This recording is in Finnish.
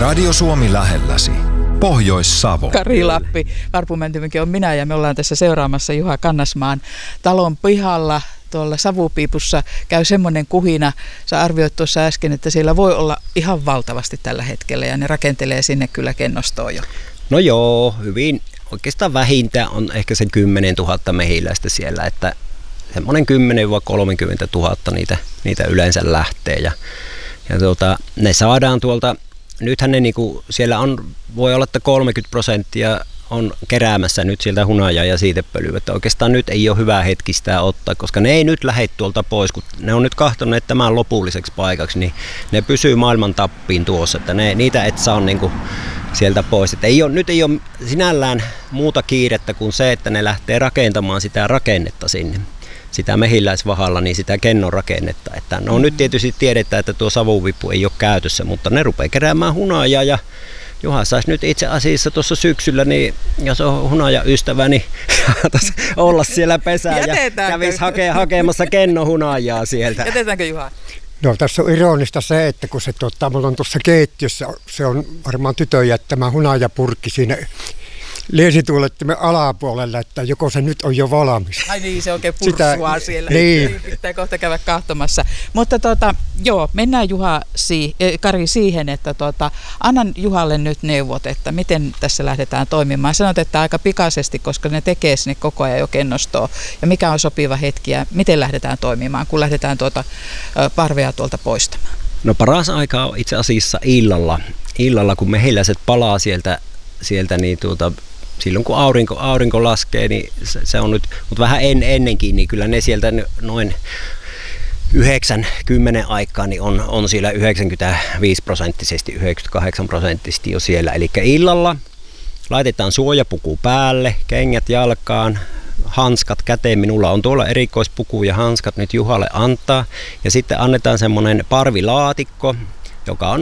Radio Suomi lähelläsi. Pohjois-Savo. Kari Lappi, Varpumäntymäki on minä ja me ollaan tässä seuraamassa Juha Kannasmaan talon pihalla. Tuolla savupiipussa käy semmoinen kuhina. Sä arvioit tuossa äsken, että siellä voi olla ihan valtavasti tällä hetkellä ja ne rakentelee sinne kyllä kennostoon jo. No joo, hyvin. Oikeastaan vähintään on ehkä sen 10 000 mehiläistä siellä, että semmoinen 10 000 – 30 000 niitä yleensä lähtee ja ne saadaan tuolta, nythän ne niinku, siellä on, voi olla, että 30% on keräämässä nyt sieltä hunajaa ja siitepölyä, että oikeastaan nyt ei ole hyvä hetki sitä ottaa, koska ne ei nyt lähde tuolta pois, kun ne on nyt kahtoneet tämän lopulliseksi paikaksi, niin ne pysyy maailman tappiin tuossa, että niitä et saa niinku sieltä pois. Että nyt ei ole sinällään muuta kiirettä kuin se, että ne lähtee rakentamaan sitä rakennetta sinne. Sitä mehiläisvahalla, niin sitä kennon rakennetta. Että no nyt tietysti tiedetään, että tuo savuvipu ei ole käytössä, mutta ne rupeaa keräämään hunajaa ja Juha saisi nyt itse asiassa tuossa syksyllä, niin jos on hunajaystävä, niin olla siellä pesään ja kävisi hakemassa kennohunajaa sieltä. Jätetäänkö Juha? No tässä on ironista se, että kun se mulla on tuossa keittiössä, se on varmaan tytön jättämä hunajapurkki siinä liesituulettimen alapuolella, että joko se nyt on jo valmis. Ai niin, se oikein purssua siellä. Niin. Pitää kohta käydä katsomassa. Mutta joo, mennään Kari siihen, että annan Juhalle nyt neuvot, että miten tässä lähdetään toimimaan. Sanot, että aika pikaisesti, koska ne tekee sinne koko ajan jo kennostoa. Ja mikä on sopiva hetki ja miten lähdetään toimimaan, kun lähdetään parvea tuolta poistamaan? No paras aika on itse asiassa illalla kun mehiläiset palaa sieltä niin silloin kun aurinko laskee, niin se on nyt, mutta vähän ennenkin, niin kyllä ne sieltä noin 9-10 aikaa niin on siellä 95%, 98% jo siellä. Eli illalla laitetaan suojapuku päälle, kengät jalkaan, hanskat käteen. Minulla on tuolla erikoispuku ja hanskat nyt Juhalle antaa. Ja sitten annetaan semmoinen parvilaatikko, joka on